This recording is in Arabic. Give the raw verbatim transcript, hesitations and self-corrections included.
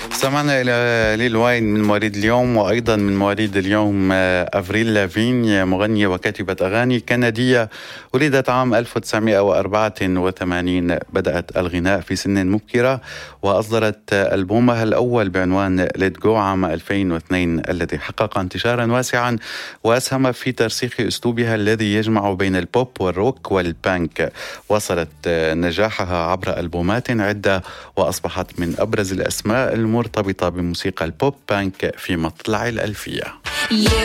سمعنا إلى ليل واين من مواليد اليوم، وأيضا من مواليد اليوم أفريل لافين، مغنية وكاتبة أغاني كندية ولدت عام ألف وتسعمائة وأربعة وثمانين. بدأت الغناء في سن مبكرة وأصدرت ألبومها الأول بعنوان Let Go عام ألفين واثنين الذي حقق انتشارا واسعا وأسهم في ترسيخ أسلوبها الذي يجمع بين البوب والروك والبانك. وصلت نجاحها عبر ألبومات عدة وأصبحت من أبرز الأسماء المرتبطة بموسيقى البوب بانك في مطلع الألفية.